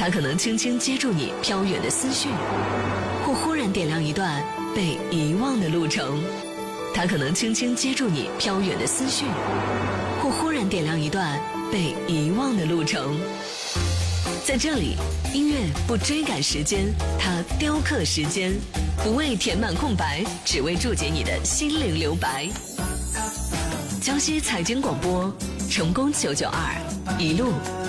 它可能轻轻接住你飘远的思绪，或忽然点亮一段被遗忘的路程。它可能轻轻接住你飘远的思绪，或忽然点亮一段被遗忘的路程。在这里，音乐不追赶时间，它雕刻时间，不为填满空白，只为注解你的心灵留白。江西财经广播，成功992，一路